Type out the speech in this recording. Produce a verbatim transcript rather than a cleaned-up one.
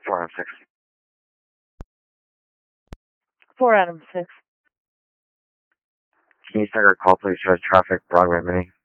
four Adam six. four Adam six. Can you start your call, please? Shows traffic, Broadway Mini.